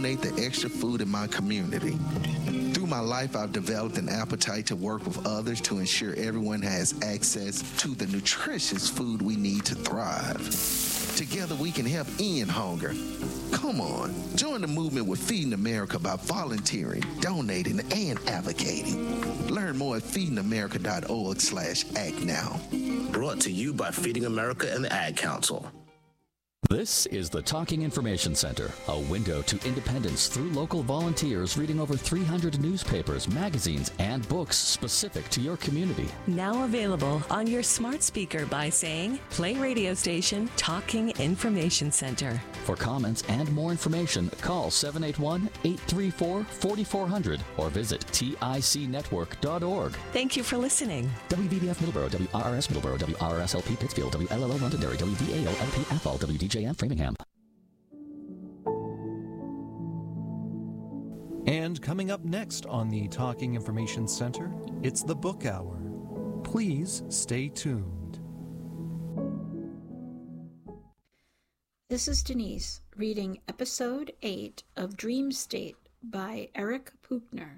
donate the extra food in my community. Through my life, I've developed an appetite to work with others to ensure everyone has access to the nutritious food we need to thrive. Together, we can help end hunger. Come on, join the movement with Feeding America by volunteering, donating, and advocating. Learn more at feedingamerica.org/act now. Brought to you by Feeding America and the Ad Council. This is the Talking Information Center, a window to independence through local volunteers reading over 300 newspapers, magazines, and books specific to your community. Now available on your smart speaker by saying, play radio station Talking Information Center. For comments and more information, call 781-834-4400 or visit ticnetwork.org. Thank you for listening. WVBF Middleborough, WRRS Middleborough, WRSLP Pittsfield, WLLO Londonderry, WVAO-LP Athol, WDJM Framingham. And coming up next on the Talking Information Center, it's the Book Hour. Please stay tuned. This is Denise reading Episode 8 of Dream State by Eric Puchner.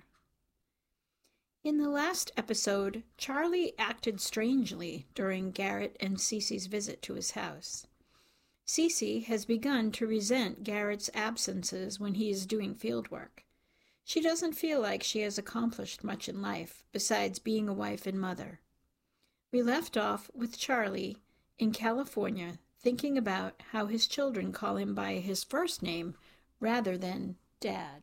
In the last episode, Charlie acted strangely during Garrett and Cece's visit to his house. Cece has begun to resent Garrett's absences when he is doing field work. She doesn't feel like she has accomplished much in life besides being a wife and mother. We left off with Charlie in California thinking about how his children call him by his first name rather than Dad.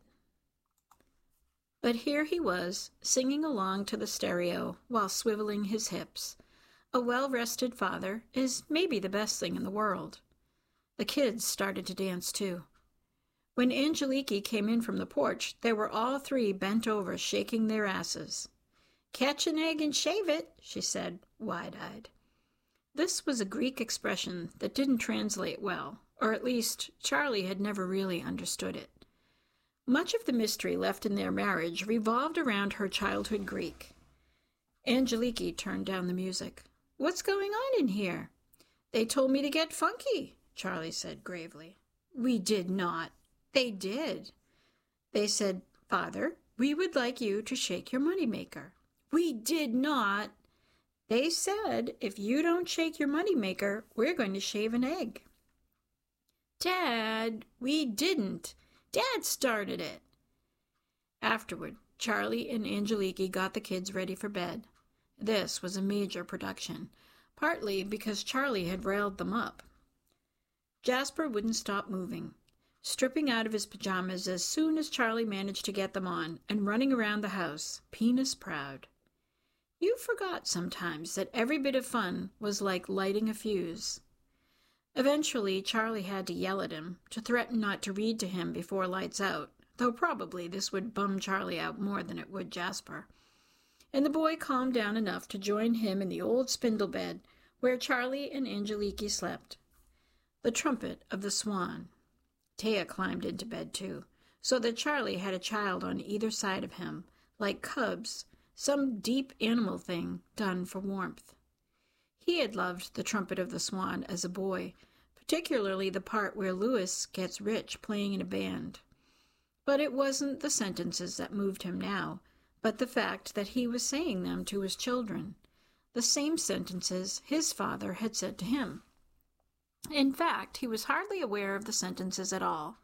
But here he was, singing along to the stereo while swiveling his hips. A well-rested father is maybe the best thing in the world. The kids started to dance too. When Angeliki came in from the porch, they were all three bent over, shaking their asses. "Catch an egg and shave it," she said, wide-eyed. This was a Greek expression that didn't translate well, or at least Charlie had never really understood it. Much of the mystery left in their marriage revolved around her childhood Greek. Angeliki turned down the music. "What's going on in here?" "They told me to get funky," Charlie said gravely. "We did not." "They did. They said, 'Father, we would like you to shake your moneymaker.'" "We did not." "They said, 'If you don't shake your moneymaker, we're going to shave an egg.'" "Dad, we didn't. Dad started it." Afterward, Charlie and Angeliki got the kids ready for bed. This was a major production, partly because Charlie had railed them up. Jasper wouldn't stop moving, stripping out of his pajamas as soon as Charlie managed to get them on and running around the house, penis proud. You forgot sometimes that every bit of fun was like lighting a fuse. Eventually, Charlie had to yell at him, to threaten not to read to him before lights out, though probably this would bum Charlie out more than it would Jasper. And the boy calmed down enough to join him in the old spindle bed where Charlie and Angeliki slept. The trumpet of the swan. Taya climbed into bed too, so that Charlie had a child on either side of him, like cubs, some deep animal thing done for warmth. He had loved the trumpet of the swan as a boy, particularly the part where Louis gets rich playing in a band. But it wasn't the sentences that moved him now, but the fact that he was saying them to his children, the same sentences his father had said to him. In fact, he was hardly aware of the sentences at all.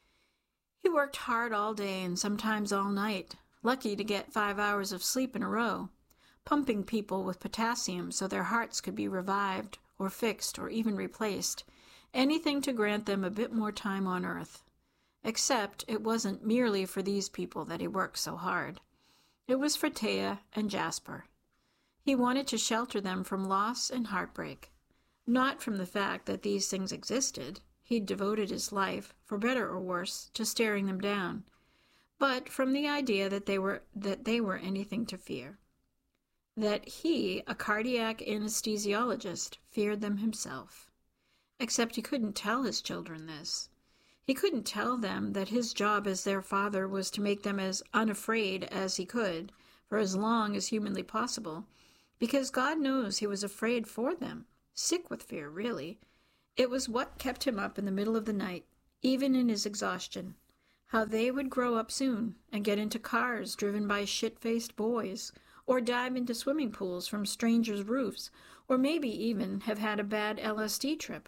He worked hard all day and sometimes all night, lucky to get 5 hours of sleep in a row, pumping people with potassium so their hearts could be revived or fixed or even replaced, anything to grant them a bit more time on earth. Except it wasn't merely for these people that he worked so hard. It was for Taya and Jasper. He wanted to shelter them from loss and heartbreak, not from the fact that these things existed. He'd devoted his life, for better or worse, to staring them down, but from the idea that they were anything to fear. That he, a cardiac anesthesiologist, feared them himself. Except he couldn't tell his children this. He couldn't tell them that his job as their father was to make them as unafraid as he could, for as long as humanly possible, because God knows he was afraid for them, sick with fear, really. It was what kept him up in the middle of the night, even in his exhaustion, how they would grow up soon and get into cars driven by shit-faced boys, or dive into swimming pools from strangers' roofs, or maybe even have had a bad LSD trip.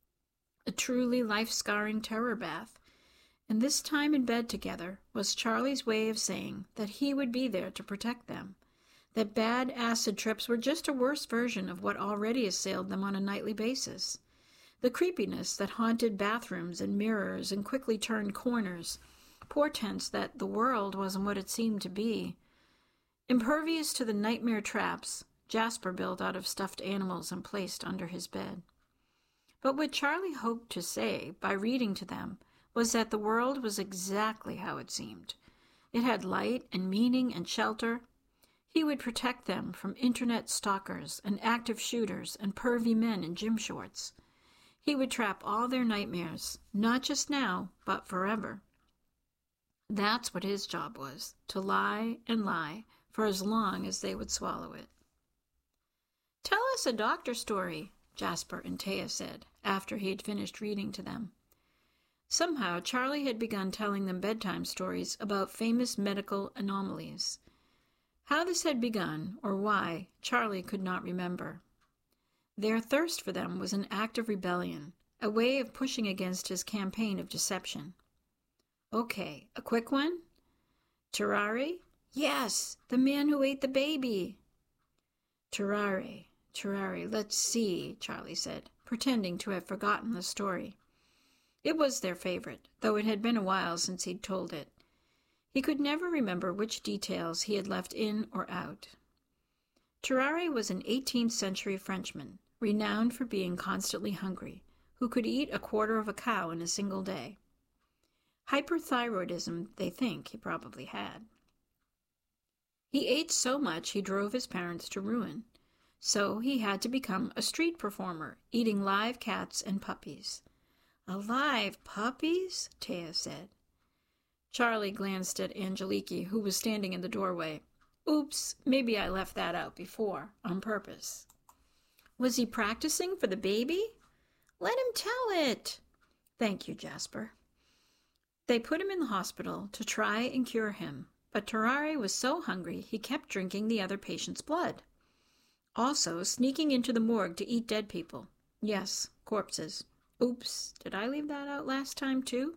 A truly life-scarring terror bath. And this time in bed together was Charlie's way of saying that he would be there to protect them, that bad acid trips were just a worse version of what already assailed them on a nightly basis. The creepiness that haunted bathrooms and mirrors and quickly turned corners, portents that the world wasn't what it seemed to be. Impervious to the nightmare traps Jasper built out of stuffed animals and placed under his bed. But what Charlie hoped to say by reading to them was that the world was exactly how it seemed. It had light and meaning and shelter. He would protect them from internet stalkers and active shooters and pervy men in gym shorts. He would trap all their nightmares, not just now, but forever. That's what his job was, to lie and lie for as long as they would swallow it. "Tell us a doctor story," Jasper and Taya said, after he had finished reading to them. Somehow, Charlie had begun telling them bedtime stories about famous medical anomalies. How this had begun, or why, Charlie could not remember. Their thirst for them was an act of rebellion, a way of pushing against his campaign of deception. "Okay, a quick one? Terrari?" "Yes, the man who ate the baby." Terrari, let's see," Charlie said, pretending to have forgotten the story. It was their favorite, though it had been a while since he'd told it. He could never remember which details he had left in or out. Terrari was an 18th century Frenchman, renowned for being constantly hungry, who could eat a quarter of a cow in a single day. Hyperthyroidism, they think he probably had. He ate so much he drove his parents to ruin, so he had to become a street performer, eating live cats and puppies. "Alive puppies?" Taya said. Charlie glanced at Angeliki, who was standing in the doorway. "Oops, maybe I left that out before, on purpose." "Was he practicing for the baby?" "Let him tell it." "Thank you, Jasper." They put him in the hospital to try and cure him, but Terrari was so hungry he kept drinking the other patient's blood. Also sneaking into the morgue to eat dead people. Yes, corpses. Oops, did I leave that out last time too?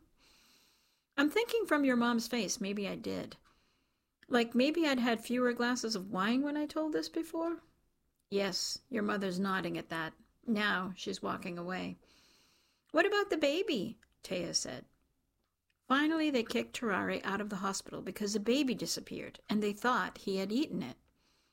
I'm thinking from your mom's face, maybe I did. Like maybe I'd had fewer glasses of wine when I told this before? Yes, your mother's nodding at that. Now she's walking away. "What about the baby?" Taya said. Finally, they kicked Terrari out of the hospital because the baby disappeared, and they thought he had eaten it.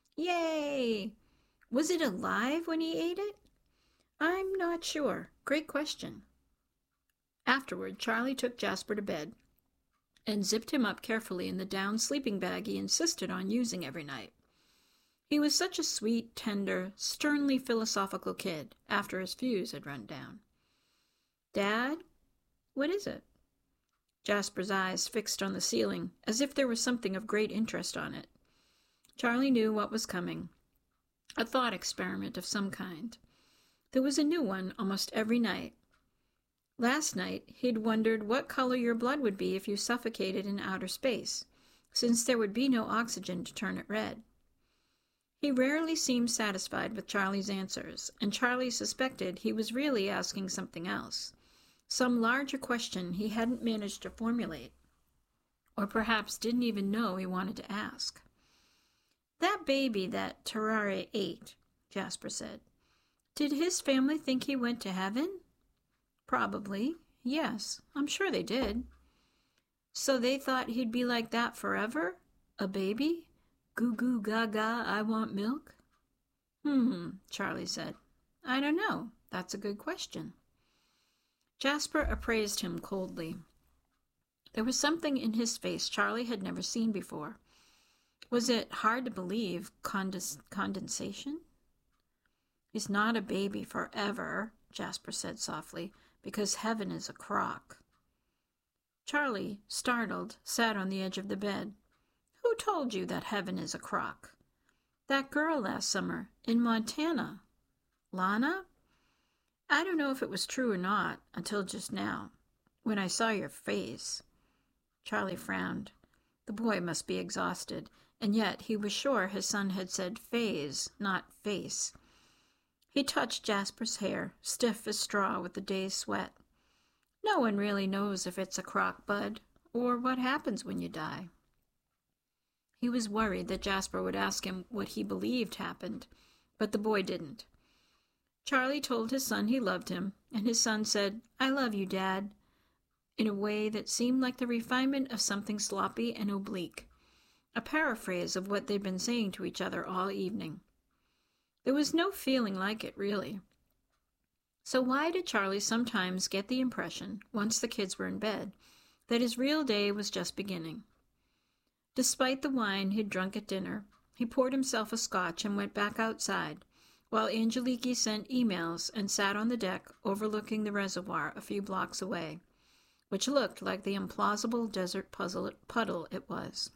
Yay! Was it alive when he ate it? I'm not sure. Great question. Afterward, Charlie took Jasper to bed and zipped him up carefully in the down sleeping bag he insisted on using every night. He was such a sweet, tender, sternly philosophical kid after his fuse had run down. "Dad, what is it?" Jasper's eyes fixed on the ceiling, as if there was something of great interest on it. Charlie knew what was coming. A thought experiment of some kind. There was a new one almost every night. Last night, he'd wondered what color your blood would be if you suffocated in outer space, since there would be no oxygen to turn it red. He rarely seemed satisfied with Charlie's answers, and Charlie suspected he was really asking something else, some larger question he hadn't managed to formulate, or perhaps didn't even know he wanted to ask. "That baby that Terrari ate," Jasper said, "did his family think he went to heaven?" "Probably. Yes, I'm sure they did." "So they thought he'd be like that forever? A baby? Goo goo gaga, I want milk?" Charlie said. "I don't know. That's a good question." Jasper appraised him coldly. There was something in his face Charlie had never seen before. Was it hard to believe condensation? "He's not a baby forever," Jasper said softly, "because heaven is a crock." Charlie, startled, sat on the edge of the bed. "Who told you that heaven is a crock?" "That girl last summer, in Montana." "Lana?" "I don't know if it was true or not, until just now, when I saw your face." Charlie frowned. The boy must be exhausted, and yet he was sure his son had said phase, not face. He touched Jasper's hair, stiff as straw with the day's sweat. No one really knows if it's a crock, Bud, or what happens when you die. He was worried that Jasper would ask him what he believed happened, but the boy didn't. Charlie told his son he loved him, and his son said, "I love you, Dad," in a way that seemed like the refinement of something sloppy and oblique, a paraphrase of what they'd been saying to each other all evening. There was no feeling like it, really. So why did Charlie sometimes get the impression, once the kids were in bed, that his real day was just beginning? Despite the wine he'd drunk at dinner, he poured himself a scotch and went back outside, while Angeliki sent emails and sat on the deck overlooking the reservoir a few blocks away, which looked like the implausible desert puddle it was.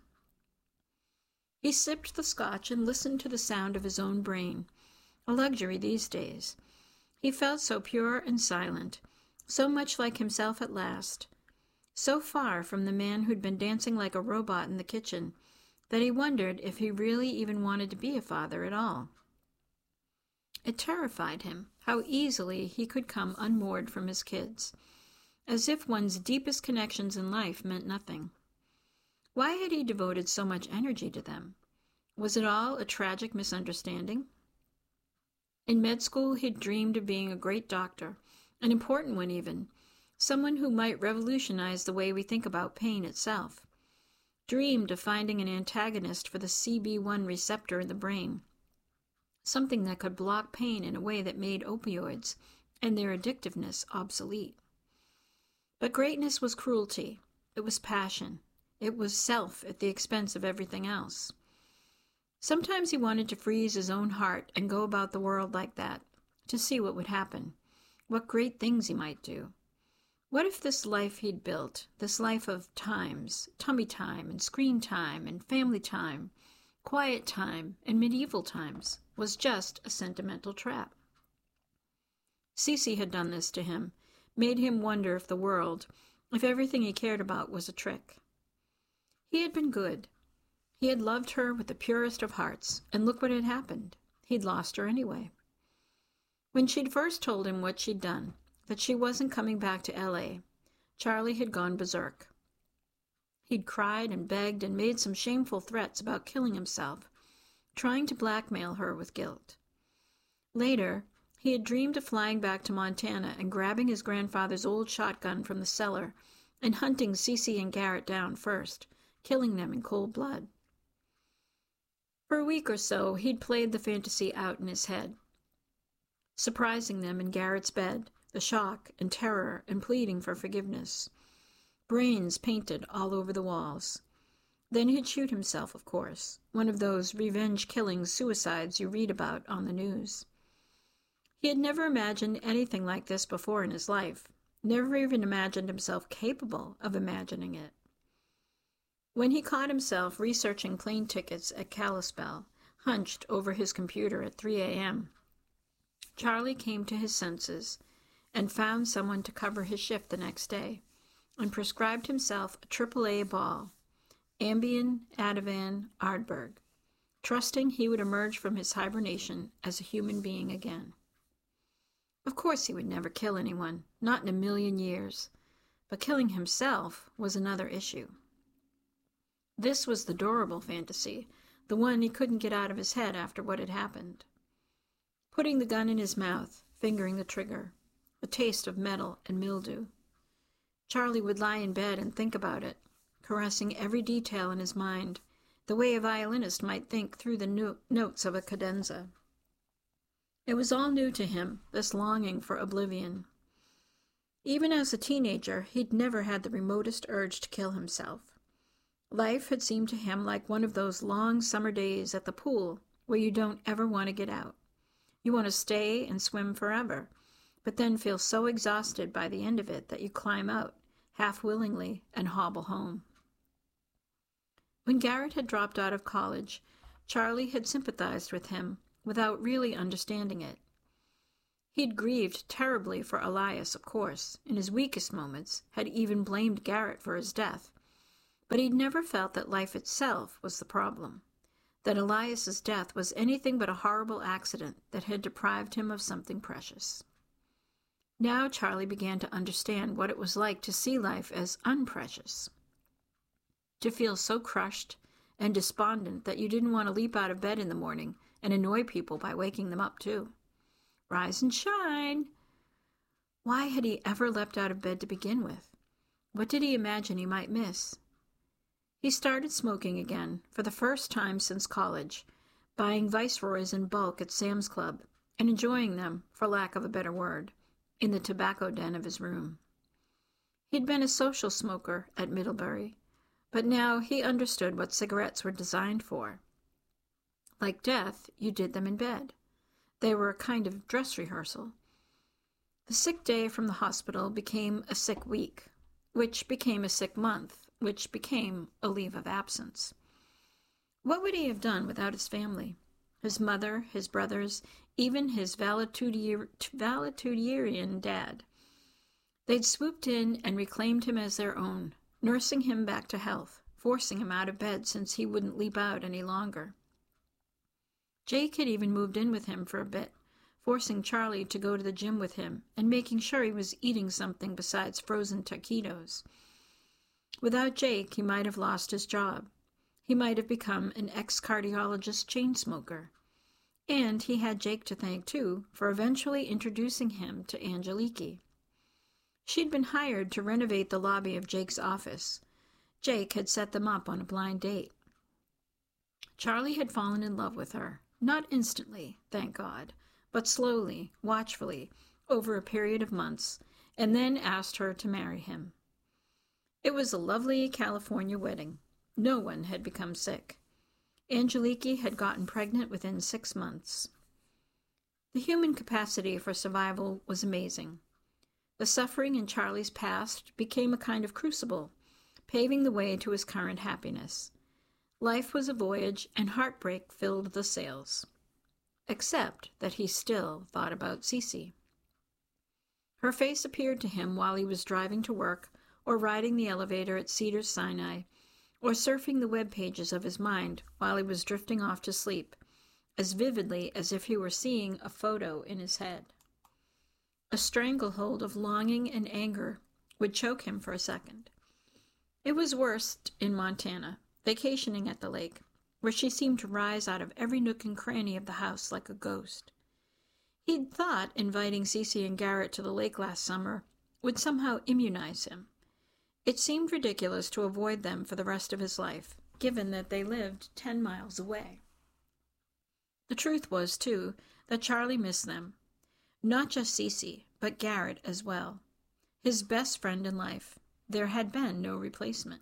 He sipped the scotch and listened to the sound of his own brain, a luxury these days. He felt so pure and silent, so much like himself at last, so far from the man who'd been dancing like a robot in the kitchen, that he wondered if he really even wanted to be a father at all. It terrified him how easily he could come unmoored from his kids, as if one's deepest connections in life meant nothing. Why had he devoted so much energy to them? Was it all a tragic misunderstanding? In med school, he'd dreamed of being a great doctor, an important one even, someone who might revolutionize the way we think about pain itself. Dreamed of finding an antagonist for the CB1 receptor in the brain, something that could block pain in a way that made opioids and their addictiveness obsolete. But greatness was cruelty. It was passion. It was self at the expense of everything else. Sometimes he wanted to freeze his own heart and go about the world like that, to see what would happen, what great things he might do. What if this life he'd built, this life of times, tummy time and screen time and family time, quiet time and medieval times, was just a sentimental trap? Cece had done this to him, made him wonder if the world, if everything he cared about was a trick. He had been good. He had loved her with the purest of hearts, and look what had happened. He'd lost her anyway. When she'd first told him what she'd done, that she wasn't coming back to L.A., Charlie had gone berserk. He'd cried and begged and made some shameful threats about killing himself, trying to blackmail her with guilt. Later, he had dreamed of flying back to Montana and grabbing his grandfather's old shotgun from the cellar and hunting Cece and Garrett down first, killing them in cold blood. For a week or so, he'd played the fantasy out in his head, surprising them in Garrett's bed, the shock and terror and pleading for forgiveness. Brains painted all over the walls. Then he'd shoot himself, of course, one of those revenge-killing suicides you read about on the news. He had never imagined anything like this before in his life, never even imagined himself capable of imagining it. When he caught himself researching plane tickets at Kalispell, hunched over his computer at 3 a.m., Charlie came to his senses and found someone to cover his shift the next day, and prescribed himself a AAA ball, Ambien, Ativan, Ardbeg, trusting he would emerge from his hibernation as a human being again. Of course he would never kill anyone, not in a million years, but killing himself was another issue. This was the durable fantasy, the one he couldn't get out of his head after what had happened. Putting the gun in his mouth, fingering the trigger, a taste of metal and mildew. Charlie would lie in bed and think about it, caressing every detail in his mind, the way a violinist might think through the notes of a cadenza. It was all new to him, this longing for oblivion. Even as a teenager, he'd never had the remotest urge to kill himself. Life had seemed to him like one of those long summer days at the pool where you don't ever want to get out. You want to stay and swim forever, but then feel so exhausted by the end of it that you climb out, half willingly, and hobble home. When Garrett had dropped out of college, Charlie had sympathized with him without really understanding it. He'd grieved terribly for Elias, of course, in his weakest moments, had even blamed Garrett for his death, But he'd never felt that life itself was the problem, that Elias's death was anything but a horrible accident that had deprived him of something precious. Now Charlie began to understand what it was like to see life as unprecious, to feel so crushed and despondent that you didn't want to leap out of bed in the morning and annoy people by waking them up too. Rise and shine! Why had he ever leapt out of bed to begin with? What did he imagine he might miss? He started smoking again, for the first time since college, buying Viceroys in bulk at Sam's Club, and enjoying them, for lack of a better word, in the tobacco den of his room. He'd been a social smoker at Middlebury, but now he understood what cigarettes were designed for. Like death, you did them in bed. They were a kind of dress rehearsal. The sick day from the hospital became a sick week, which became a sick month, which became a leave of absence. What would he have done without his family? His mother, his brothers, even his valetudinarian dad. They'd swooped in and reclaimed him as their own, nursing him back to health, forcing him out of bed since he wouldn't leap out any longer. Jake had even moved in with him for a bit, forcing Charlie to go to the gym with him and making sure he was eating something besides frozen taquitos. Without Jake, he might have lost his job. He might have become an ex-cardiologist chain smoker. And he had Jake to thank, too, for eventually introducing him to Angeliki. She'd been hired to renovate the lobby of Jake's office. Jake had set them up on a blind date. Charlie had fallen in love with her, not instantly, thank God, but slowly, watchfully, over a period of months, and then asked her to marry him. It was a lovely California wedding. No one had become sick. Angeliki had gotten pregnant within 6 months. The human capacity for survival was amazing. The suffering in Charlie's past became a kind of crucible, paving the way to his current happiness. Life was a voyage, and heartbreak filled the sails. Except that he still thought about Cece. Her face appeared to him while he was driving to work, or riding the elevator at Cedars-Sinai, or surfing the web pages of his mind while he was drifting off to sleep, as vividly as if he were seeing a photo in his head. A stranglehold of longing and anger would choke him for a second. It was worst in Montana, vacationing at the lake, where she seemed to rise out of every nook and cranny of the house like a ghost. He'd thought inviting Cece and Garrett to the lake last summer would somehow immunize him. It seemed ridiculous to avoid them for the rest of his life, given that they lived 10 miles away. The truth was, too, that Charlie missed them. Not just Cece, but Garrett as well. His best friend in life. There had been no replacement.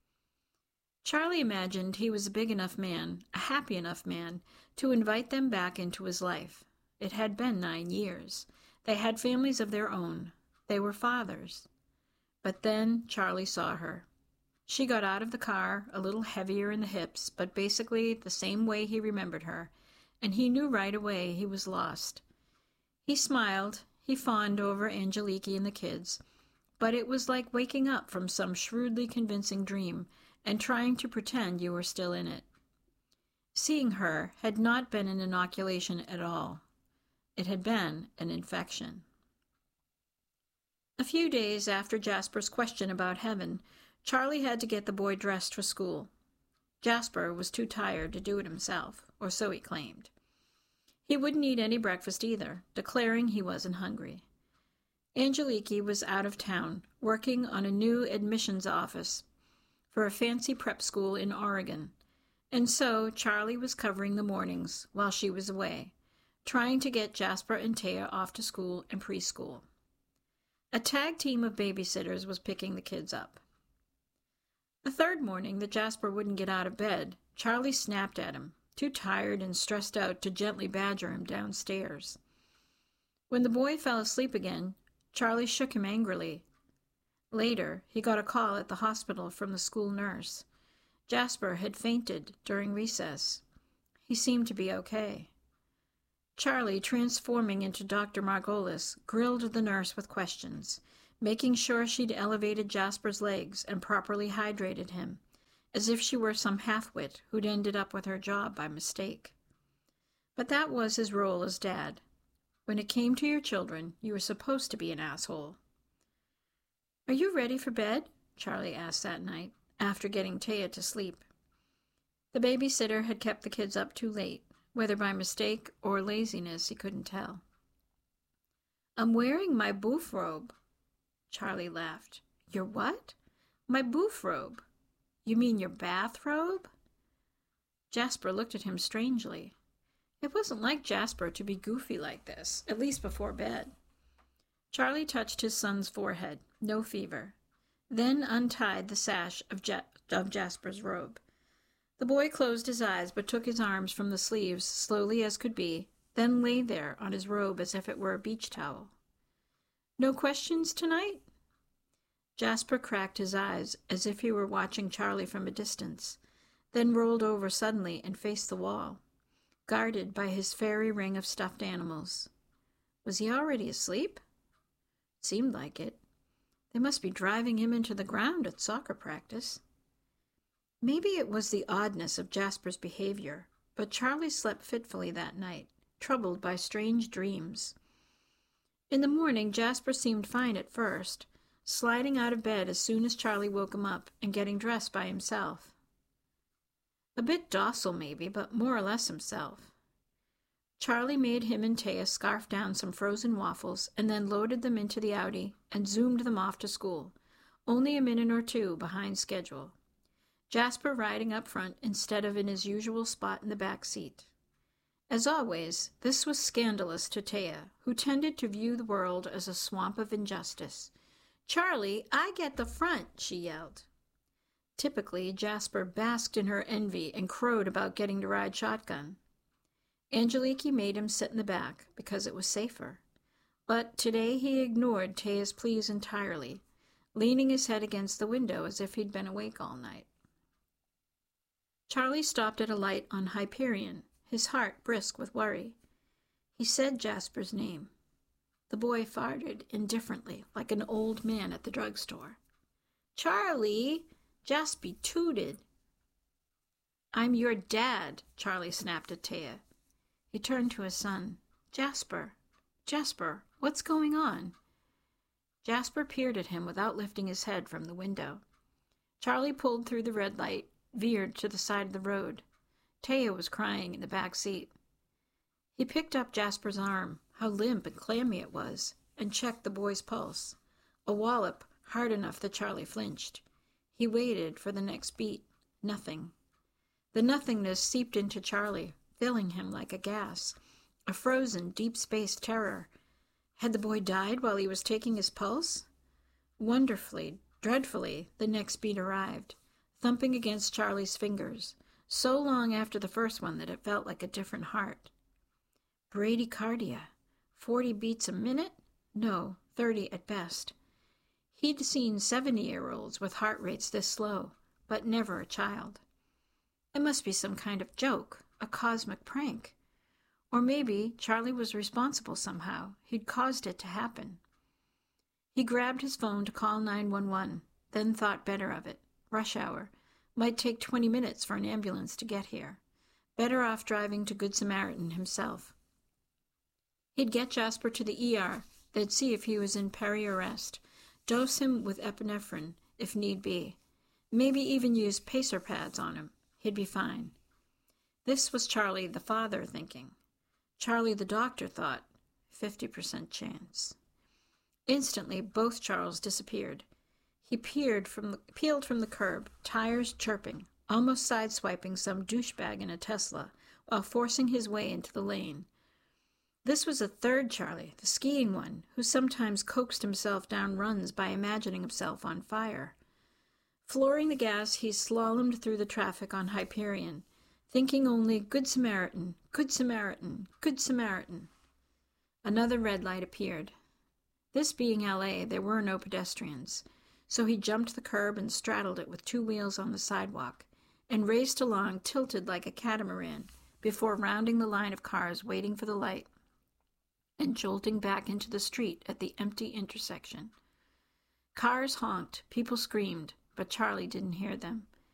Charlie imagined he was a big enough man, a happy enough man, to invite them back into his life. It had been 9 years. They had families of their own. They were fathers. But then Charlie saw her. She got out of the car, a little heavier in the hips, but basically the same way he remembered her, and he knew right away he was lost. He smiled, he fawned over Angeliki and the kids, but it was like waking up from some shrewdly convincing dream and trying to pretend you were still in it. Seeing her had not been an inoculation at all. It had been an infection. A few days after Jasper's question about heaven, Charlie had to get the boy dressed for school. Jasper was too tired to do it himself, or so he claimed. He wouldn't eat any breakfast either, declaring he wasn't hungry. Angeliki was out of town, working on a new admissions office for a fancy prep school in Oregon, and so Charlie was covering the mornings while she was away, trying to get Jasper and Taya off to school and preschool. A tag team of babysitters was picking the kids up. The third morning that Jasper wouldn't get out of bed, Charlie snapped at him, too tired and stressed out to gently badger him downstairs. When the boy fell asleep again, Charlie shook him angrily. Later, he got a call at the hospital from the school nurse. Jasper had fainted during recess. He seemed to be okay. Charlie, transforming into Dr. Margolis, grilled the nurse with questions, making sure she'd elevated Jasper's legs and properly hydrated him, as if she were some half-wit who'd ended up with her job by mistake. But that was his role as dad. When it came to your children, you were supposed to be an asshole. "Are you ready for bed?" Charlie asked that night, after getting Taya to sleep. The babysitter had kept the kids up too late, whether by mistake or laziness he couldn't tell. "I'm wearing my boof robe." Charlie laughed. "Your what?" "My boof robe." "You mean your bathrobe?" Jasper looked at him strangely. It wasn't like Jasper to be goofy like this, at least before bed. Charlie touched his son's forehead. No fever. Then untied the sash of Jasper's robe. The boy closed his eyes but took his arms from the sleeves slowly as could be, then lay there on his robe as if it were a beach towel. "No questions tonight?" Jasper cracked his eyes as if he were watching Charlie from a distance, then rolled over suddenly and faced the wall, guarded by his fairy ring of stuffed animals. Was he already asleep? Seemed like it. They must be driving him into the ground at soccer practice. Maybe it was the oddness of Jasper's behavior, but Charlie slept fitfully that night, troubled by strange dreams. In the morning, Jasper seemed fine at first, sliding out of bed as soon as Charlie woke him up and getting dressed by himself. A bit docile maybe, but more or less himself. Charlie made him and Taya scarf down some frozen waffles and then loaded them into the Audi and zoomed them off to school, only a minute or two behind schedule. Jasper riding up front instead of in his usual spot in the back seat. As always, this was scandalous to Taya, who tended to view the world as a swamp of injustice. "Charlie, I get the front," she yelled. Typically, Jasper basked in her envy and crowed about getting to ride shotgun. Angeliki made him sit in the back because it was safer. But today he ignored Taya's pleas entirely, leaning his head against the window as if he'd been awake all night. Charlie stopped at a light on Hyperion, his heart brisk with worry. He said Jasper's name. The boy farted indifferently, like an old man at the drugstore. "Charlie!" Jaspy tooted. "I'm your dad," Charlie snapped at Taya. He turned to his son. Jasper, what's going on?" Jasper peered at him without lifting his head from the window. Charlie pulled through the red light, veered to the side of the road. Taya was crying in the back seat. He picked up Jasper's arm, how limp and clammy it was, and checked the boy's pulse. A wallop, hard enough that Charlie flinched. He waited for the next beat. Nothing. The nothingness seeped into Charlie, filling him like a gas, a frozen, deep-space terror. Had the boy died while he was taking his pulse? Wonderfully, dreadfully, the next beat arrived, thumping against Charlie's fingers, so long after the first one that it felt like a different heart. Bradycardia. 40 beats a minute? No, 30 at best. He'd seen 70-year-olds with heart rates this slow, but never a child. It must be some kind of joke, a cosmic prank. Or maybe Charlie was responsible somehow. He'd caused it to happen. He grabbed his phone to call 911, then thought better of it. Rush hour. Might take 20 minutes for an ambulance to get here. Better off driving to Good Samaritan himself. He'd get Jasper to the ER. They'd see if he was in peri-arrest. Dose him with epinephrine, if need be. Maybe even use pacer pads on him. He'd be fine. This was Charlie, the father, thinking. Charlie, the doctor, thought, 50% chance. Instantly, both Charles disappeared. He peeled from the curb, tires chirping, almost sideswiping some douchebag in a Tesla, while forcing his way into the lane. This was a third Charlie, the skiing one, who sometimes coaxed himself down runs by imagining himself on fire. Flooring the gas, he slalomed through the traffic on Hyperion, thinking only, Good Samaritan, Good Samaritan, Good Samaritan. Another red light appeared. This being L.A., there were no pedestrians, so he jumped the curb and straddled it with 2 wheels on the sidewalk, and raced along tilted like a catamaran before rounding the line of cars waiting for the light and jolting back into the street at the empty intersection. Cars honked, people screamed, but Charlie didn't hear them.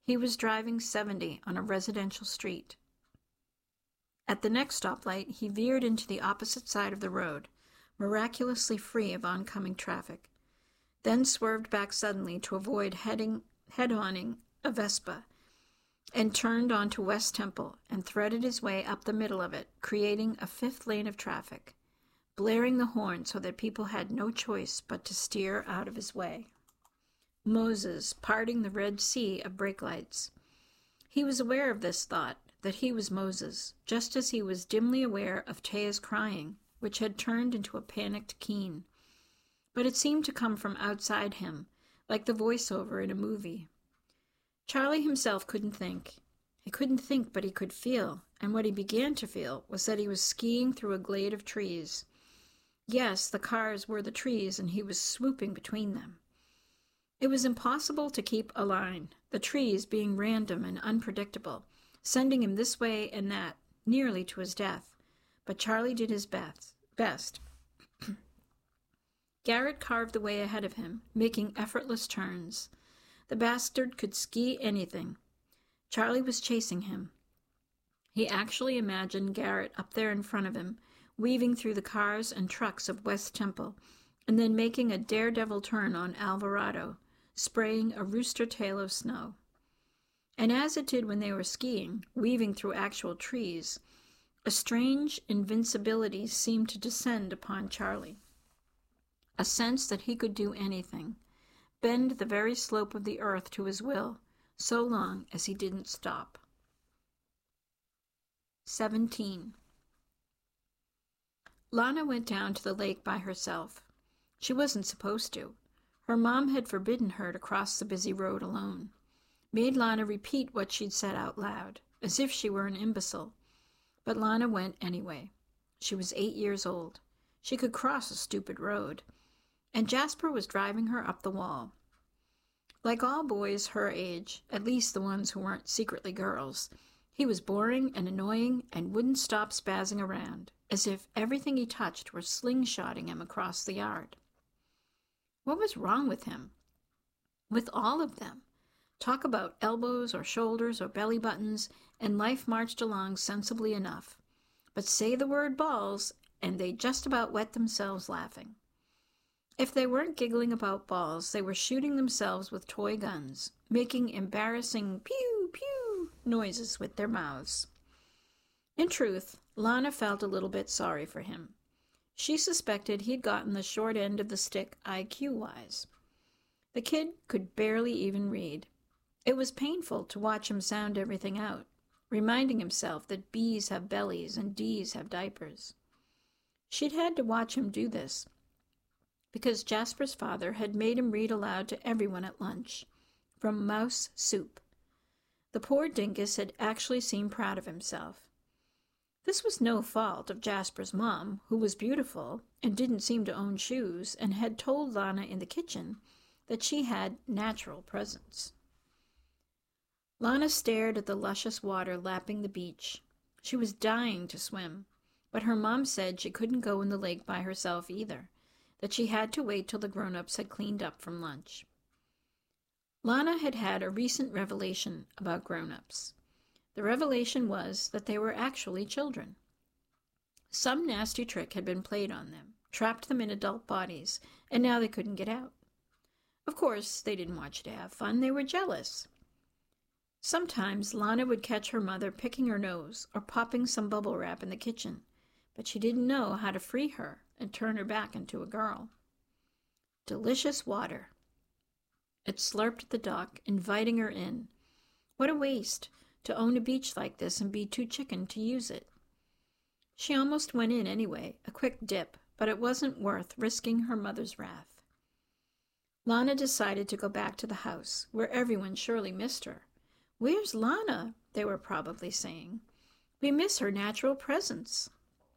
He was driving 70 on a residential street. At the next stoplight, he veered into the opposite side of the road, miraculously free of oncoming traffic, then swerved back suddenly to avoid head-oning a Vespa, and turned onto West Temple and threaded his way up the middle of it, creating a fifth lane of traffic, blaring the horn so that people had no choice but to steer out of his way. Moses parting the Red Sea of brake lights. He was aware of this thought, that he was Moses, just as he was dimly aware of Taya's crying, which had turned into a panicked keen. But it seemed to come from outside him, like the voiceover in a movie. Charlie himself couldn't think. He couldn't think, but he could feel, and what he began to feel was that he was skiing through a glade of trees. Yes, the cars were the trees, and he was swooping between them. It was impossible to keep a line, the trees being random and unpredictable, sending him this way and that, nearly to his death. But Charlie did his best. Garrett carved the way ahead of him, making effortless turns. The bastard could ski anything. Charlie was chasing him. He actually imagined Garrett up there in front of him, weaving through the cars and trucks of West Temple, and then making a daredevil turn on Alvarado, spraying a rooster tail of snow. And as it did when they were skiing, weaving through actual trees, a strange invincibility seemed to descend upon Charlie. A sense that he could do anything, bend the very slope of the earth to his will, so long as he didn't stop. 17. Lana went down to the lake by herself. She wasn't supposed to. Her mom had forbidden her to cross the busy road alone, made Lana repeat what she'd said out loud, as if she were an imbecile. But Lana went anyway. She was 8 years old. She could cross a stupid road. And Jasper was driving her up the wall. Like all boys her age, at least the ones who weren't secretly girls, he was boring and annoying and wouldn't stop spazzing around, as if everything he touched were slingshotting him across the yard. What was wrong with him? With all of them? Talk about elbows or shoulders or belly buttons, and life marched along sensibly enough. But say the word balls, and they just about wet themselves laughing. If they weren't giggling about balls, they were shooting themselves with toy guns, making embarrassing pew-pew noises with their mouths. In truth, Lana felt a little bit sorry for him. She suspected he'd gotten the short end of the stick IQ-wise. The kid could barely even read. It was painful to watch him sound everything out, reminding himself that B's have bellies and D's have diapers. She'd had to watch him do this, because Jasper's father had made him read aloud to everyone at lunch, from Mouse Soup. The poor dingus had actually seemed proud of himself. This was no fault of Jasper's mom, who was beautiful and didn't seem to own shoes, and had told Lana in the kitchen that she had natural presence. Lana stared at the luscious water lapping the beach. She was dying to swim, but her mom said she couldn't go in the lake by herself either, that she had to wait till the grown-ups had cleaned up from lunch. Lana had had a recent revelation about grown-ups. The revelation was that they were actually children. Some nasty trick had been played on them, trapped them in adult bodies, and now they couldn't get out. Of course, they didn't want you to have fun. They were jealous. Sometimes Lana would catch her mother picking her nose or popping some bubble wrap in the kitchen, but she didn't know how to free her and turn her back into a girl. Delicious water. It slurped at the dock, inviting her in. What a waste to own a beach like this and be too chicken to use it. She almost went in anyway, a quick dip, but it wasn't worth risking her mother's wrath. Lana decided to go back to the house, where everyone surely missed her. "Where's Lana?" they were probably saying. "We miss her natural presence."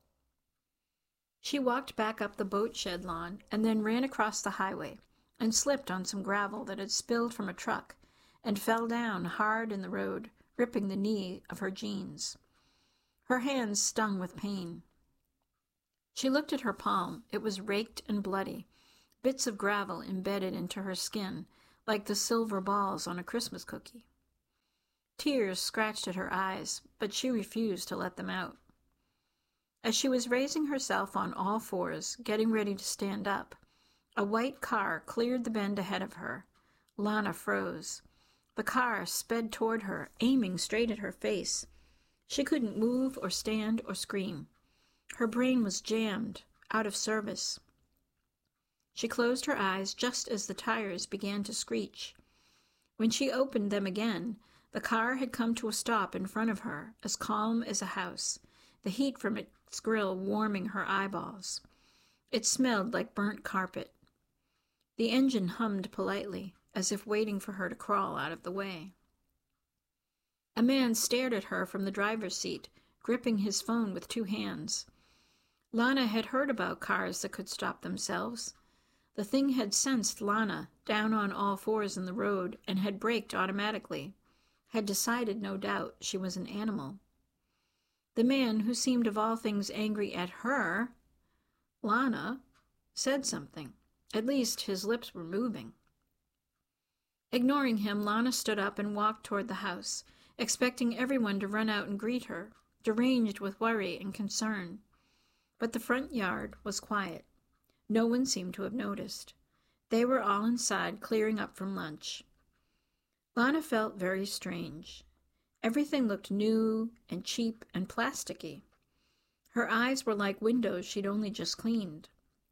She walked back up the boat shed lawn and then ran across the highway and slipped on some gravel that had spilled from a truck and fell down hard in the road, ripping the knee of her jeans. Her hands stung with pain. She looked at her palm. It was raked and bloody, bits of gravel embedded into her skin like the silver balls on a Christmas cookie. Tears scratched at her eyes, but she refused to let them out. As she was raising herself on all fours, getting ready to stand up, a white car cleared the bend ahead of her. Lana froze. The car sped toward her, aiming straight at her face. She couldn't move or stand or scream. Her brain was jammed, out of service. She closed her eyes just as the tires began to screech. When she opened them again, the car had come to a stop in front of her, as calm as a house, the heat from its grill warming her eyeballs. It smelled like burnt carpet. The engine hummed politely, as if waiting for her to crawl out of the way. A man stared at her from the driver's seat, gripping his phone with 2 hands. Lana had heard about cars that could stop themselves. The thing had sensed Lana, down on all fours in the road, and had braked automatically, had decided, no doubt, she was an animal. The man, who seemed of all things angry at her, Lana, said something. At least his lips were moving. Ignoring him, Lana stood up and walked toward the house, expecting everyone to run out and greet her, deranged with worry and concern. But the front yard was quiet. No one seemed to have noticed. They were all inside, clearing up from lunch. Lana felt very strange. Everything looked new and cheap and plasticky. Her eyes were like windows she'd only just cleaned.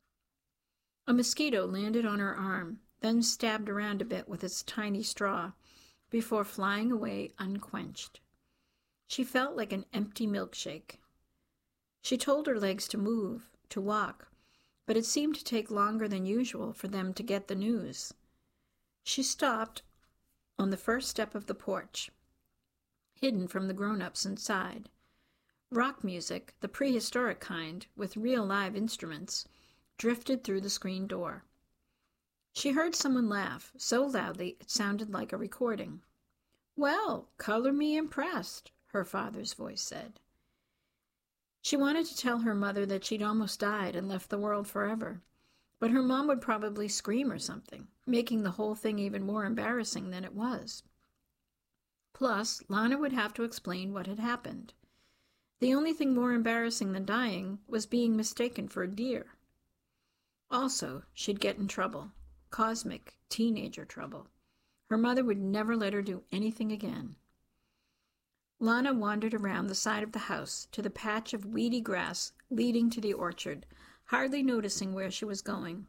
A mosquito landed on her arm, then stabbed around a bit with its tiny straw, before flying away unquenched. She felt like an empty milkshake. She told her legs to move, to walk, but it seemed to take longer than usual for them to get the news. She stopped on the first step of the porch, hidden from the grown-ups inside. Rock music, the prehistoric kind, with real live instruments, drifted through the screen door. She heard someone laugh, so loudly it sounded like a recording. "Well, color me impressed," her father's voice said. She wanted to tell her mother that she'd almost died and left the world forever, but her mom would probably scream or something, making the whole thing even more embarrassing than it was. Plus, Lana would have to explain what had happened. The only thing more embarrassing than dying was being mistaken for a deer. Also, she'd get in trouble. Cosmic, teenager trouble. Her mother would never let her do anything again. Lana wandered around the side of the house to the patch of weedy grass leading to the orchard, hardly noticing where she was going.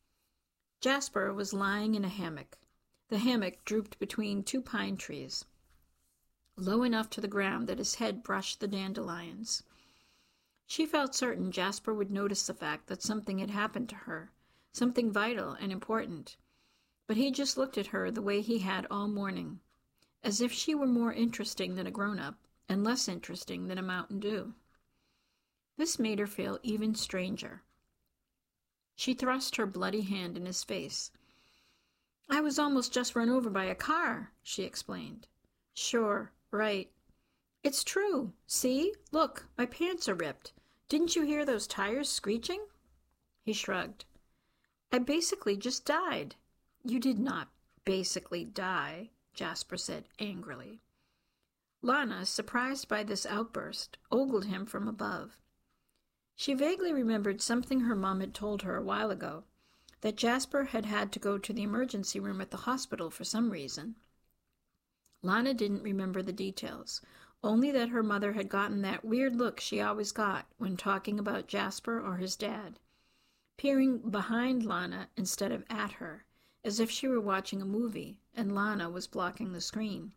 Jasper was lying in a hammock. The hammock drooped between 2 pine trees, low enough to the ground that his head brushed the dandelions. She felt certain Jasper would notice the fact that something had happened to her, something vital and important, but he just looked at her the way he had all morning, as if she were more interesting than a grown-up and less interesting than a Mountain Dew. This made her feel even stranger. She thrust her bloody hand in his face. "I was almost just run over by a car," she explained. "Sure, right. It's true. See? Look, my pants are ripped. Didn't you hear those tires screeching?" He shrugged. "I basically just died." "You did not basically die," Jasper said angrily. Lana, surprised by this outburst, ogled him from above. She vaguely remembered something her mom had told her a while ago, that Jasper had had to go to the emergency room at the hospital for some reason. Lana didn't remember the details, only that her mother had gotten that weird look she always got when talking about Jasper or his dad, peering behind Lana instead of at her, as if she were watching a movie and Lana was blocking the screen.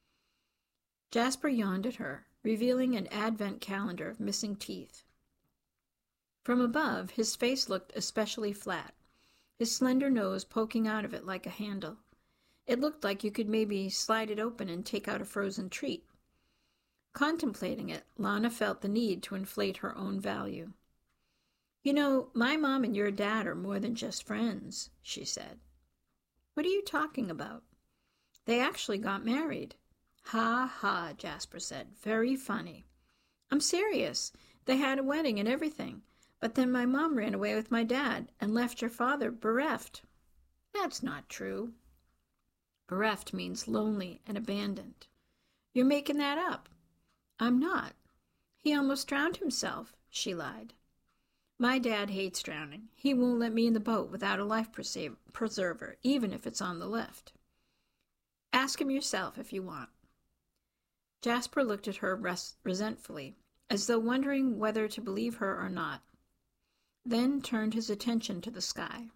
Jasper yawned at her, revealing an advent calendar of missing teeth. From above, his face looked especially flat, his slender nose poking out of it like a handle. It looked like you could maybe slide it open and take out a frozen treat. Contemplating it, Lana felt the need to inflate her own value. "You know, my mom and your dad are more than just friends," she said. "What are you talking about?" "They actually got married." "Ha ha," Jasper said. "Very funny." "I'm serious. They had a wedding and everything. But then my mom ran away with my dad and left your father bereft." "That's not true." Bereft means lonely and abandoned. You're making that up. I'm not. He almost drowned himself, she lied. My dad hates drowning. He won't let me in the boat without a life preserver, even if it's on the lift. Ask him yourself if you want. Jasper looked at her resentfully, as though wondering whether to believe her or not, then turned his attention to the sky.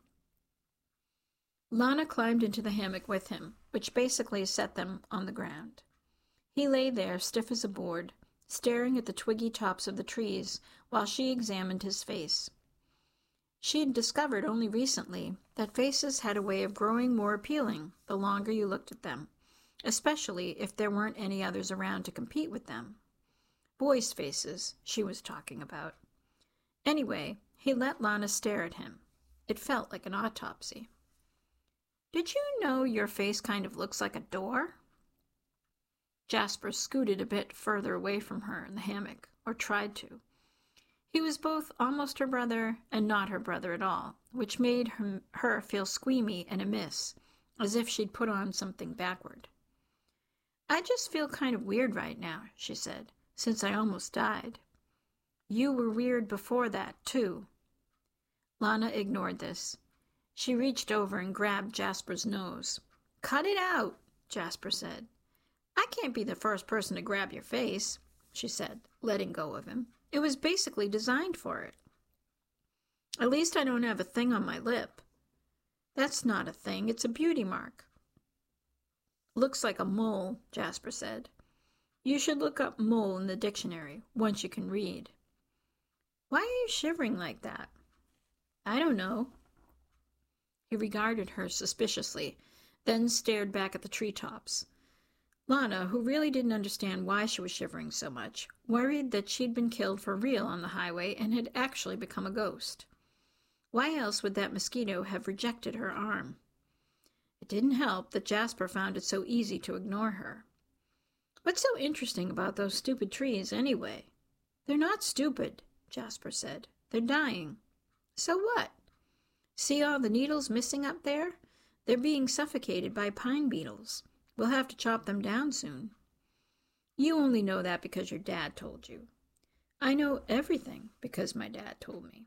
Lana climbed into the hammock with him, which basically set them on the ground. He lay there, stiff as a board, staring at the twiggy tops of the trees while she examined his face. She had discovered only recently that faces had a way of growing more appealing the longer you looked at them, especially if there weren't any others around to compete with them. Boys' faces, she was talking about. Anyway, he let Lana stare at him. It felt like an autopsy. Did you know your face kind of looks like a door? Jasper scooted a bit further away from her in the hammock, or tried to. He was both almost her brother and not her brother at all, which made her feel squeamy and amiss, as if she'd put on something backward. I just feel kind of weird right now, she said, since I almost died. You were weird before that, too. Lana ignored this. She reached over and grabbed Jasper's nose. Cut it out, Jasper said. I can't be the first person to grab your face, she said, letting go of him. It was basically designed for it. At least I don't have a thing on my lip. That's not a thing, it's a beauty mark. Looks like a mole, Jasper said. You should look up mole in the dictionary, once you can read. Why are you shivering like that? I don't know. He regarded her suspiciously, then stared back at the treetops. Lana, who really didn't understand why she was shivering so much, worried that she'd been killed for real on the highway and had actually become a ghost. Why else would that mosquito have rejected her arm? It didn't help that Jasper found it so easy to ignore her. What's so interesting about those stupid trees, anyway? They're not stupid, Jasper said. They're dying. So what? See all the needles missing up there? They're being suffocated by pine beetles. We'll have to chop them down soon. You only know that because your dad told you. I know everything because my dad told me.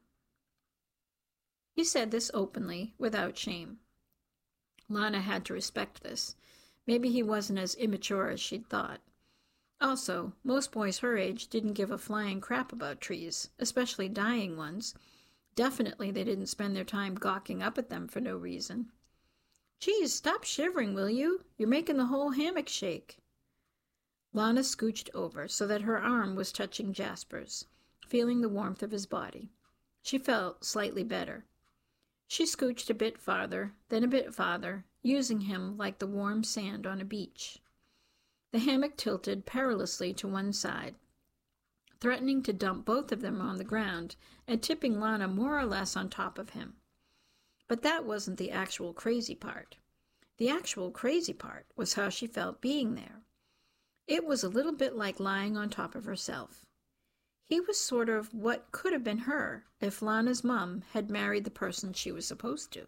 He said this openly, without shame. Lana had to respect this. Maybe he wasn't as immature as she'd thought. Also, most boys her age didn't give a flying crap about trees, especially dying ones. Definitely they didn't spend their time gawking up at them for no reason. Geez, stop shivering, will you? You're making the whole hammock shake. Lana scooched over so that her arm was touching Jasper's, feeling the warmth of his body. She felt slightly better. She scooched a bit farther, then a bit farther, using him like the warm sand on a beach. The hammock tilted perilously to one side, threatening to dump both of them on the ground and tipping Lana more or less on top of him. But that wasn't the actual crazy part. The actual crazy part was how she felt being there. It was a little bit like lying on top of herself. He was sort of what could have been her if Lana's mom had married the person she was supposed to.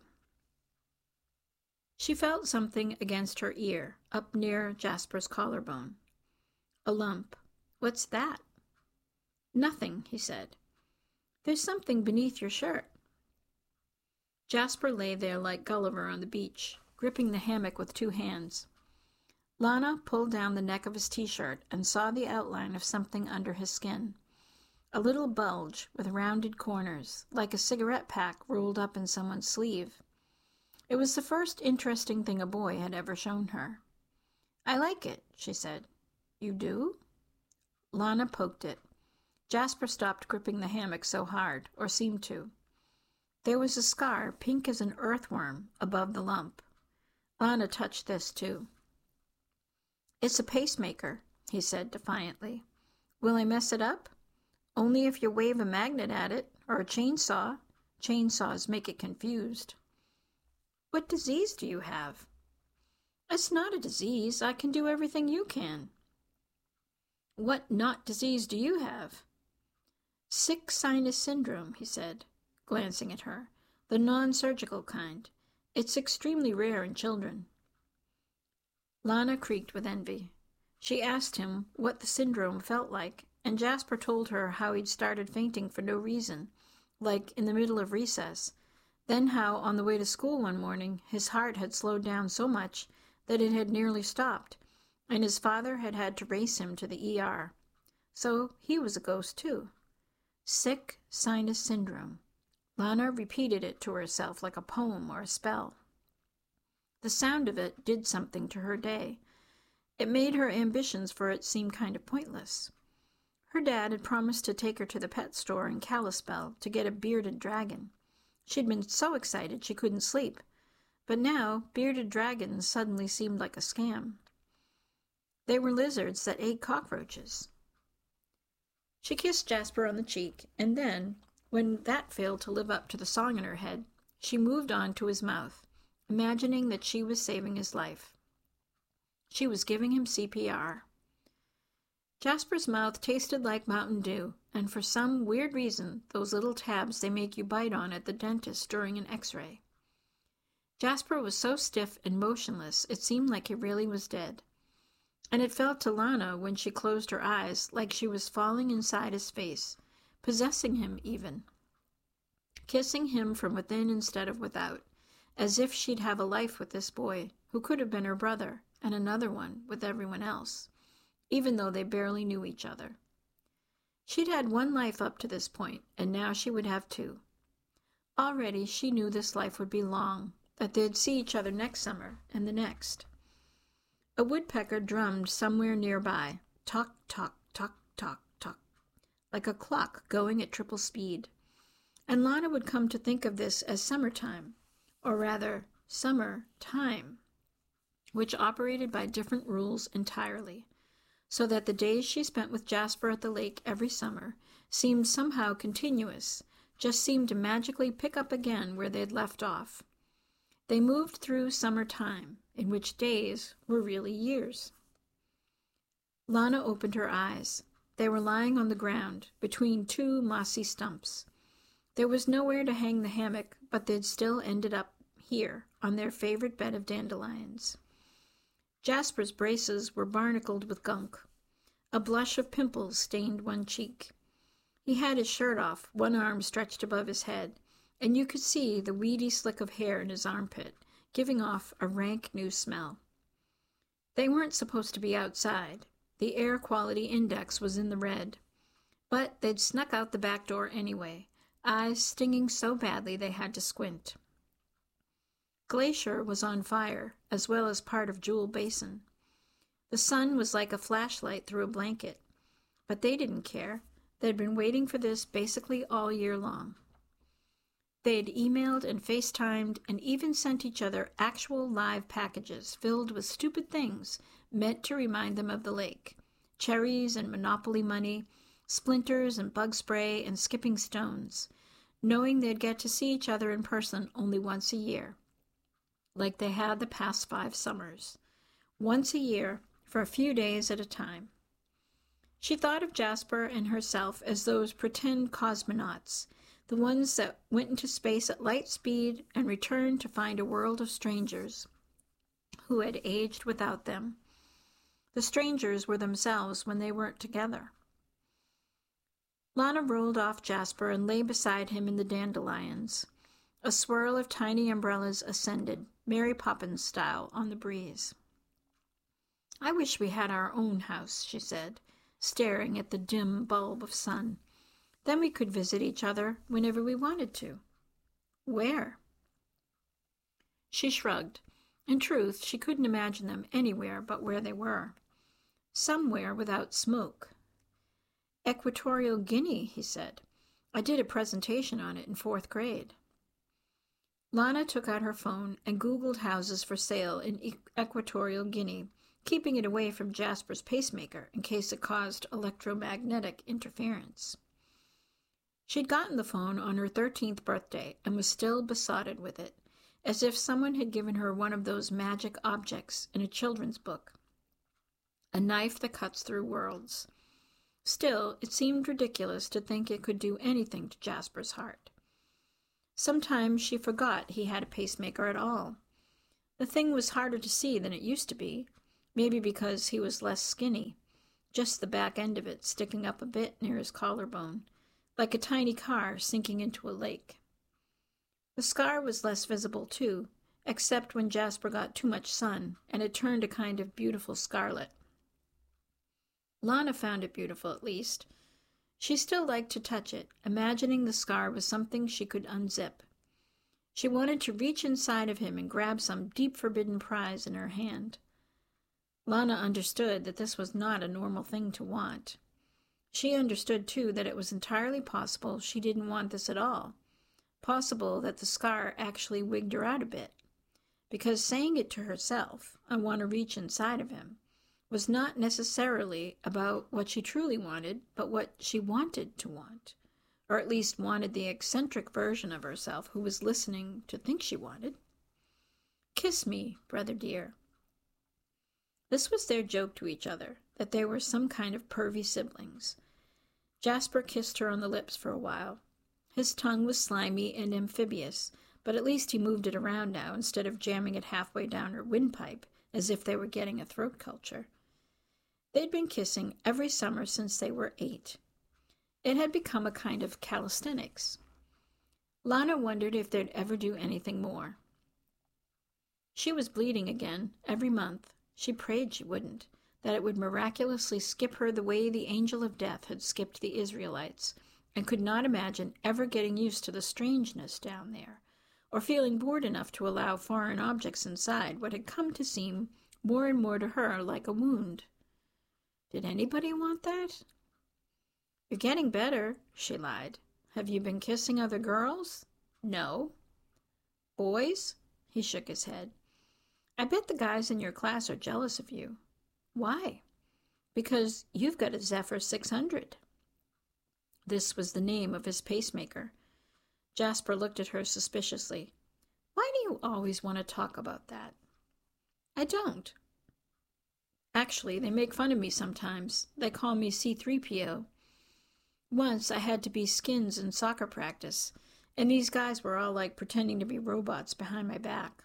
She felt something against her ear, up near Jasper's collarbone. A lump. What's that? Nothing, he said. There's something beneath your shirt. Jasper lay there like Gulliver on the beach, gripping the hammock with two hands. Lana pulled down the neck of his t-shirt and saw the outline of something under his skin. A little bulge with rounded corners, like a cigarette pack rolled up in someone's sleeve. It was the first interesting thing a boy had ever shown her. I like it, she said. You do? Lana poked it. Jasper stopped gripping the hammock so hard, or seemed to. There was a scar, pink as an earthworm, above the lump. Lana touched this, too. It's a pacemaker, he said defiantly. Will I mess it up? Only if you wave a magnet at it, or a chainsaw. Chainsaws make it confused. What disease do you have? It's not a disease. I can do everything you can. What not disease do you have? Sick sinus syndrome, he said, glancing at her. The non-surgical kind. It's extremely rare in children. Lana creaked with envy. She asked him what the syndrome felt like, and Jasper told her how he'd started fainting for no reason, like in the middle of recess, then how on the way to school one morning his heart had slowed down so much that it had nearly stopped, and his father had had to race him to the ER. So he was a ghost too. Sick sinus syndrome. Lana repeated it to herself like a poem or a spell. The sound of it did something to her day. It made her ambitions for it seem kind of pointless. Her dad had promised to take her to the pet store in Kalispell to get a bearded dragon. She'd been so excited she couldn't sleep, but now bearded dragons suddenly seemed like a scam. They were lizards that ate cockroaches. She kissed Jasper on the cheek, and then, when that failed to live up to the song in her head, she moved on to his mouth, imagining that she was saving his life. She was giving him CPR. Jasper's mouth tasted like Mountain Dew, and for some weird reason, those little tabs they make you bite on at the dentist during an X-ray. Jasper was so stiff and motionless, it seemed like he really was dead. And it felt to Lana, when she closed her eyes, like she was falling inside his face, possessing him even, kissing him from within instead of without, as if she'd have a life with this boy, who could have been her brother, and another one with everyone else, even though they barely knew each other. She'd had one life up to this point, and now she would have two. Already she knew this life would be long, that they'd see each other next summer and the next. A woodpecker drummed somewhere nearby, tock, tock, tock, tock, tock, like a clock going at triple speed. And Lana would come to think of this as summertime, or rather, summer time, which operated by different rules entirely, so that the days she spent with Jasper at the lake every summer seemed somehow continuous, just seemed to magically pick up again where they'd left off. They moved through summer time, in which days were really years. Lana opened her eyes. They were lying on the ground, between two mossy stumps. There was nowhere to hang the hammock, but they'd still ended up here, on their favorite bed of dandelions. Jasper's braces were barnacled with gunk. A blush of pimples stained one cheek. He had his shirt off, one arm stretched above his head, and you could see the weedy slick of hair in his armpit, giving off a rank new smell. They weren't supposed to be outside. The air quality index was in the red. But they'd snuck out the back door anyway, eyes stinging so badly they had to squint. Glacier was on fire, as well as part of Jewel Basin. The sun was like a flashlight through a blanket, but they didn't care. They'd been waiting for this basically all year long. They'd emailed and FaceTimed and even sent each other actual live packages filled with stupid things meant to remind them of the lake. Cherries and Monopoly money, splinters and bug spray and skipping stones, knowing they'd get to see each other in person only once a year, like they had the past 5 summers. Once a year, for a few days at a time. She thought of Jasper and herself as those pretend cosmonauts, the ones that went into space at light speed and returned to find a world of strangers who had aged without them. The strangers were themselves when they weren't together. Lana rolled off Jasper and lay beside him in the dandelions. A swirl of tiny umbrellas ascended, Mary Poppins style, on the breeze. "I wish we had our own house," she said, staring at the dim bulb of sun. "Then we could visit each other whenever we wanted to." "Where?" She shrugged. In truth, she couldn't imagine them anywhere but where they were. Somewhere without smoke. "Equatorial Guinea," he said. "I did a presentation on it in 4th grade." Lana took out her phone and Googled houses for sale in Equatorial Guinea, keeping it away from Jasper's pacemaker in case it caused electromagnetic interference. She'd gotten the phone on her 13th birthday and was still besotted with it, as if someone had given her one of those magic objects in a children's book. A knife that cuts through worlds. Still, it seemed ridiculous to think it could do anything to Jasper's heart. Sometimes she forgot he had a pacemaker at all. The thing was harder to see than it used to be. maybe because he was less skinny, just the back end of it sticking up a bit near his collarbone, like a tiny car sinking into a lake. The scar was less visible, too, except when Jasper got too much sun, and it turned a kind of beautiful scarlet. Lana found it beautiful, at least. She still liked to touch it, imagining the scar was something she could unzip. She wanted to reach inside of him and grab some deep forbidden prize in her hand. Lana understood that this was not a normal thing to want. She understood, too, that it was entirely possible she didn't want this at all. Possible that the scar actually wigged her out a bit. Because saying it to herself, "I want to reach inside of him," was not necessarily about what she truly wanted, but what she wanted to want, or at least wanted the eccentric version of herself who was listening to think she wanted. "Kiss me, brother dear." This was their joke to each other, that they were some kind of pervy siblings. Jasper kissed her on the lips for a while. His tongue was slimy and amphibious, but at least he moved it around now instead of jamming it halfway down her windpipe, as if they were getting a throat culture. They'd been kissing every summer since they were 8. It had become a kind of calisthenics. Lana wondered if they'd ever do anything more. She was bleeding again, every month. She prayed she wouldn't, that it would miraculously skip her the way the angel of death had skipped the Israelites, and could not imagine ever getting used to the strangeness down there, or feeling bored enough to allow foreign objects inside what had come to seem more and more to her like a wound. Did anybody want that? "You're getting better," she lied. "Have you been kissing other girls?" "No." "Boys?" He shook his head. "I bet the guys in your class are jealous of you." "Why?" "Because you've got a Zephyr 600. This was the name of his pacemaker. Jasper looked at her suspiciously. "Why do you always want to talk about that?" "I don't." "Actually, they make fun of me sometimes. They call me C-3PO. Once I had to be Skins in soccer practice, and these guys were all like pretending to be robots behind my back."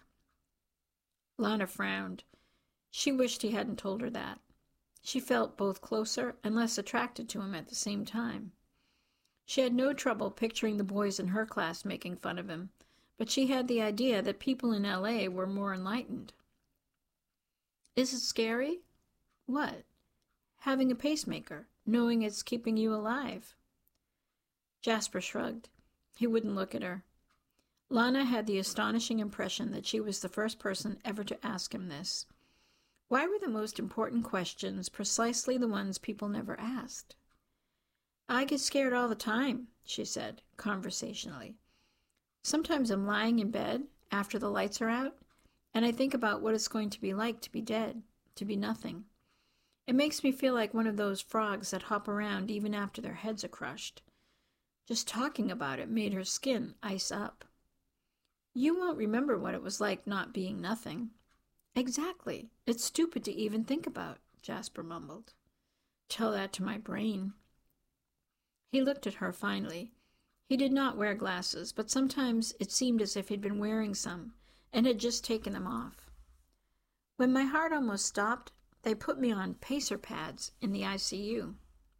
Lana frowned. She wished he hadn't told her that. She felt both closer and less attracted to him at the same time. She had no trouble picturing the boys in her class making fun of him, but she had the idea that people in L.A. were more enlightened. "Is it scary?" "What?" "Having a pacemaker, knowing it's keeping you alive." Jasper shrugged. He wouldn't look at her. Lana had the astonishing impression that she was the first person ever to ask him this. Why were the most important questions precisely the ones people never asked? "I get scared all the time," she said, conversationally. "Sometimes I'm lying in bed, after the lights are out, and I think about what it's going to be like to be dead, to be nothing. It makes me feel like one of those frogs that hop around even after their heads are crushed." Just talking about it made her skin ice up. "You won't remember what it was like not being nothing." "Exactly. It's stupid to even think about," Jasper mumbled. "Tell that to my brain." He looked at her finally. He did not wear glasses, but sometimes it seemed as if he'd been wearing some and had just taken them off. "When my heart almost stopped, they put me on pacer pads in the ICU.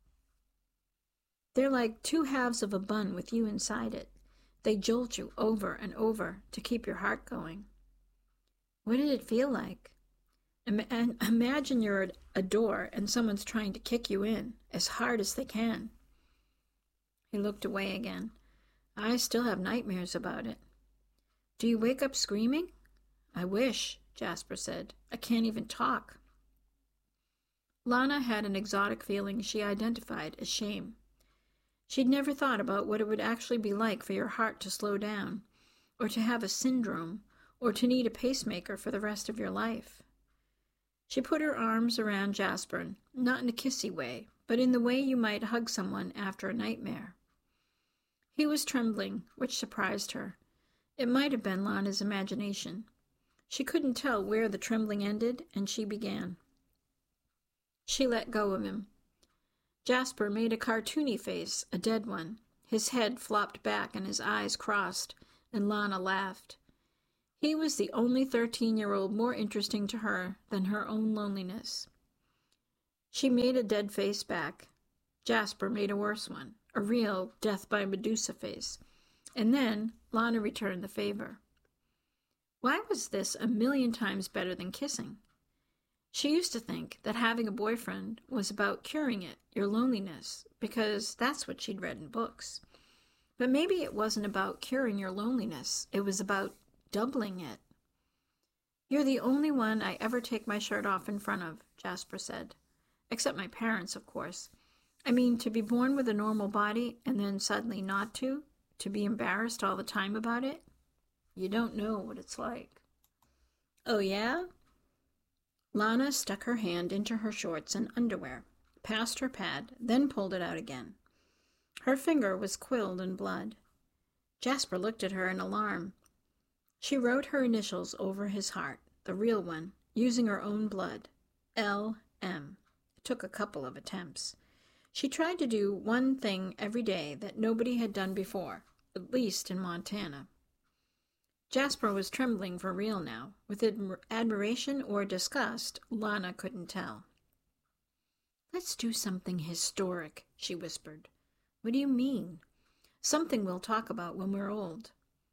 They're like 2 halves of a bun with you inside it. They jolt you over and over to keep your heart going." "What did it feel like?" Imagine you're at a door and someone's trying to kick you in as hard as they can." He looked away again. "I still have nightmares about it." "Do you wake up screaming?" "I wish," Jasper said. "I can't even talk." Lana had an exotic feeling she identified as shame. She'd never thought about what it would actually be like for your heart to slow down, or to have a syndrome, or to need a pacemaker for the rest of your life. She put her arms around Jasper, not in a kissy way, but in the way you might hug someone after a nightmare. He was trembling, which surprised her. It might have been Lana's imagination. She couldn't tell where the trembling ended and she began. She let go of him. Jasper made a cartoony face, a dead one. His head flopped back and his eyes crossed, and Lana laughed. He was the only 13-year-old more interesting to her than her own loneliness. She made a dead face back. Jasper made a worse one, a real death by Medusa face. And then Lana returned the favor. Why was this a million times better than kissing? She used to think that having a boyfriend was about curing it, your loneliness, because that's what she'd read in books. But maybe it wasn't about curing your loneliness. It was about doubling it. You're the only one I ever take my shirt off in front of, Jasper said. Except my parents, of course. I mean, to be born with a normal body and then suddenly not to be embarrassed all the time about it? You don't know what it's like. Oh, yeah? Lana stuck her hand into her shorts and underwear, passed her pad, then pulled it out again. Her finger was quilled in blood. Jasper looked at her in alarm. She wrote her initials over his heart, the real one, using her own blood. L.M. It took a couple of attempts. She tried to do one thing every day that nobody had done before, at least in Montana. Jasper was trembling for real now. With admiration or disgust, Lana couldn't tell. Let's do something historic, she whispered. What do you mean? Something we'll talk about when we're old.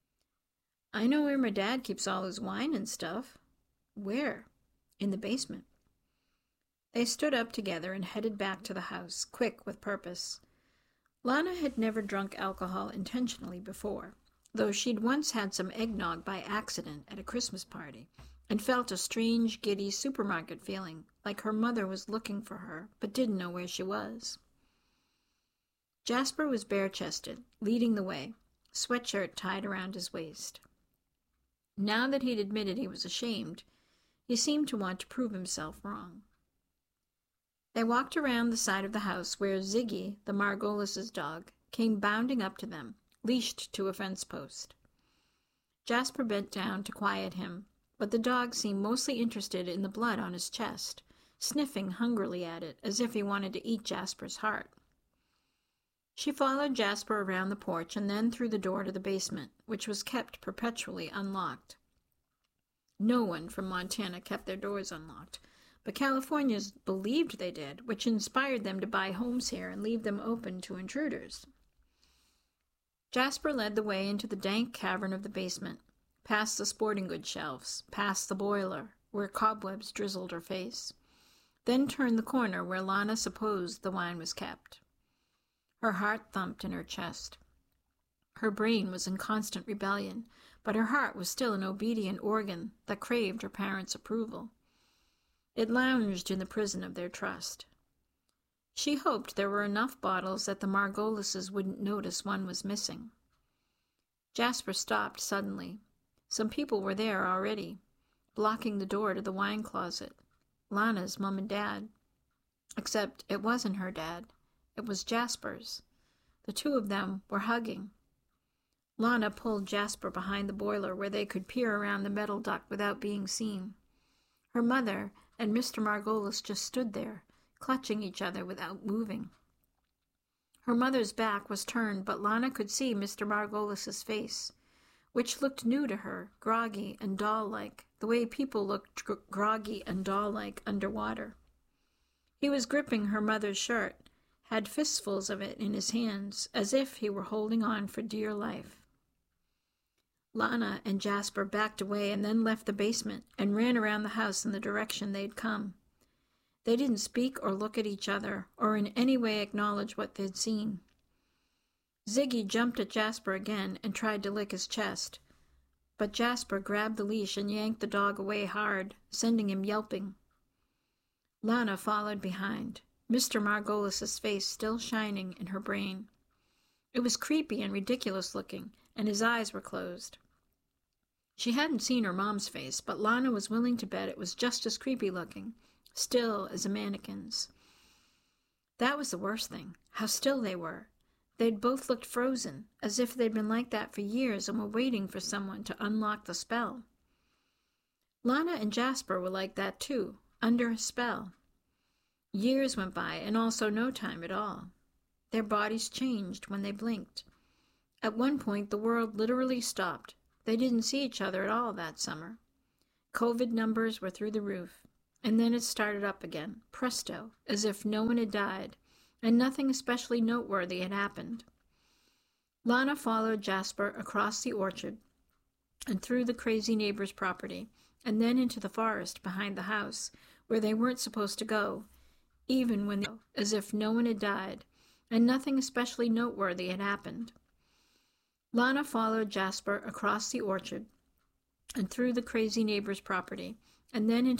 I know where my dad keeps all his wine and stuff. Where? In the basement. They stood up together and headed back to the house, quick with purpose. Lana had never drunk alcohol intentionally before, though she'd once had some eggnog by accident at a Christmas party, and felt a strange, giddy supermarket feeling, like her mother was looking for her, but didn't know where she was. Jasper was bare-chested, leading the way, sweatshirt tied around his waist. Now that he'd admitted he was ashamed, he seemed to want to prove himself wrong. They walked around the side of the house where Ziggy, the Margolis' dog, came bounding up to them, leashed to a fence post. Jasper bent down to quiet him, but the dog seemed mostly interested in the blood on his chest, sniffing hungrily at it as if he wanted to eat Jasper's heart. She followed Jasper around the porch and then through the door to the basement, which was kept perpetually unlocked. No one from Montana kept their doors unlocked, but Californians believed they did, which inspired them to buy homes here and leave them open to intruders. Jasper led the way into the dank cavern of the basement, past the sporting goods shelves, past the boiler, where cobwebs drizzled her face, then turned the corner where Lana supposed the wine was kept. Her heart thumped in her chest. Her brain was in constant rebellion, but her heart was still an obedient organ that craved her parents' approval. It lounged in the prison of their trust. She hoped there were enough bottles that the Margolises wouldn't notice one was missing. Jasper stopped suddenly. Some people were there already, blocking the door to the wine closet. Lana's mom and dad. Except it wasn't her dad. It was Jasper's. The two of them were hugging. Lana pulled Jasper behind the boiler where they could peer around the metal duct without being seen. Her mother and Mr. Margolis just stood there, clutching each other without moving. Her mother's back was turned, but Lana could see Mr. Margolis' face, which looked new to her, groggy and doll-like, the way people looked groggy and doll-like underwater. He was gripping her mother's shirt, had fistfuls of it in his hands, as if he were holding on for dear life. Lana and Jasper backed away and then left the basement and ran around the house in the direction they'd come. They didn't speak or look at each other or in any way acknowledge what they'd seen. Ziggy jumped at Jasper again and tried to lick his chest, but Jasper grabbed the leash and yanked the dog away hard, sending him yelping. Lana followed behind, Mr. Margolis' face still shining in her brain. It was creepy and ridiculous looking, and his eyes were closed. She hadn't seen her mom's face, but Lana was willing to bet it was just as creepy looking, still as a mannequin's. That was the worst thing, how still they were. They'd both looked frozen, as if they'd been like that for years and were waiting for someone to unlock the spell. Lana and Jasper were like that too, under a spell. Years went by, and also no time at all. Their bodies changed when they blinked. At one point, the world literally stopped. They didn't see each other at all that summer. COVID numbers were through the roof. And then it started up again, presto, as if no one had died, and nothing especially noteworthy had happened. Lana followed Jasper across the orchard and through the crazy neighbor's property, and then into the forest behind the house, where they weren't supposed to go, even when as if no one had died, and nothing especially noteworthy had happened. Lana followed Jasper across the orchard and through the crazy neighbor's property, and then into